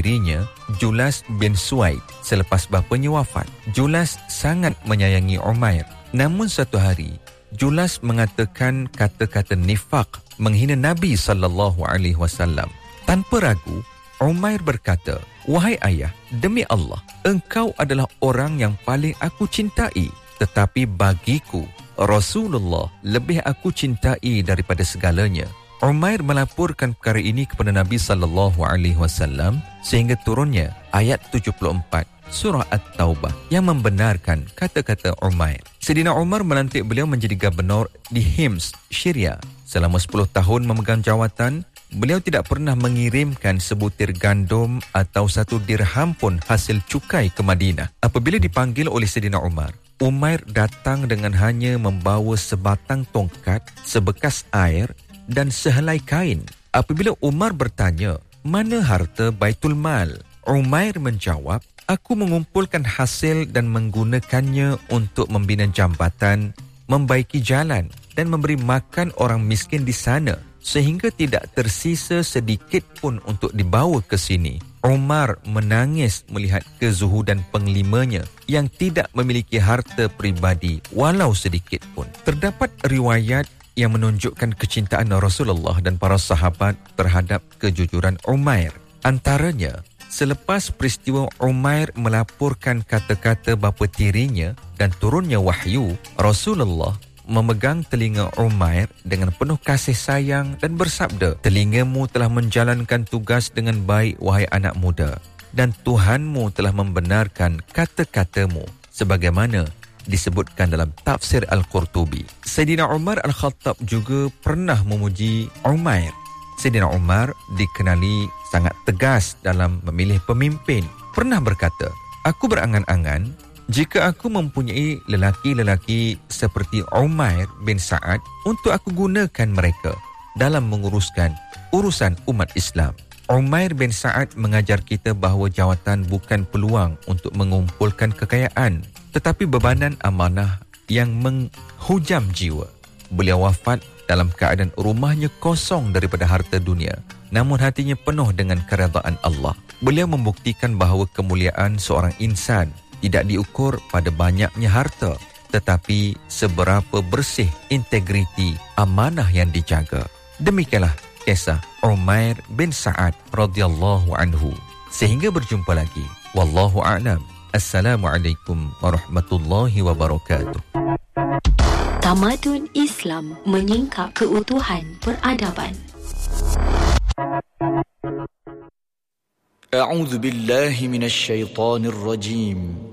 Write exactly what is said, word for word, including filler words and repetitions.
dirinya Julas bin Suaid selepas bapanya wafat. Julas sangat menyayangi Umair. Namun satu hari, Julas mengatakan kata-kata nifaq menghina Nabi sallallahu alaihi wasallam. Tanpa ragu, Umair berkata, "Wahai ayah, demi Allah, engkau adalah orang yang paling aku cintai. Tetapi bagiku, Rasulullah lebih aku cintai daripada segalanya." Umair melaporkan perkara ini kepada Nabi sallallahu alaihi wasallam sehingga turunnya ayat tujuh puluh empat surah At-Taubah yang membenarkan kata-kata Umair. Sayyidina Umar melantik beliau menjadi gubernur di Hims, Syria. Selama sepuluh tahun memegang jawatan, beliau tidak pernah mengirimkan sebutir gandum atau satu dirham pun hasil cukai ke Madinah. Apabila dipanggil oleh Sayyidina Umar, Umair datang dengan hanya membawa sebatang tongkat, sebekas air dan sehelai kain. Apabila Umar bertanya, "Mana harta Baitul Mal?" Umair menjawab, "Aku mengumpulkan hasil dan menggunakannya untuk membina jambatan, membaiki jalan dan memberi makan orang miskin di sana, sehingga tidak tersisa sedikit pun untuk dibawa ke sini." Umar menangis melihat kezuhudan penglimanya yang tidak memiliki harta peribadi walau sedikit pun. Terdapat riwayat yang menunjukkan kecintaan Rasulullah dan para sahabat terhadap kejujuran Umair. Antaranya, selepas peristiwa Umair melaporkan kata-kata bapa tirinya dan turunnya wahyu, Rasulullah memegang telinga Umair dengan penuh kasih sayang dan bersabda, "Telingamu telah menjalankan tugas dengan baik, wahai anak muda, dan Tuhanmu telah membenarkan kata-katamu," sebagaimana disebutkan dalam tafsir Al-Qurtubi. Sayyidina Umar Al-Khattab juga pernah memuji Umair. Sayyidina Umar dikenali sangat tegas dalam memilih pemimpin. Pernah berkata, "Aku berangan-angan jika aku mempunyai lelaki-lelaki seperti Umair bin Sa'ad untuk aku gunakan mereka dalam menguruskan urusan umat Islam." Umair bin Sa'ad mengajar kita bahawa jawatan bukan peluang untuk mengumpulkan kekayaan, tetapi bebanan amanah yang menghujam jiwa. Beliau wafat dalam keadaan rumahnya kosong daripada harta dunia, namun hatinya penuh dengan keredaan Allah. Beliau membuktikan bahawa kemuliaan seorang insan tidak diukur pada banyaknya harta, tetapi seberapa bersih integriti amanah yang dijaga. Demikianlah kisah Umair bin Sa'ad radhiyallahu anhu. Sehingga berjumpa lagi. Wallahu a'lam. Assalamualaikum warahmatullahi wabarakatuh. Tamadun Islam menyingkap keutuhan peradaban. A'udzu billahi minasy syaithanir rajim.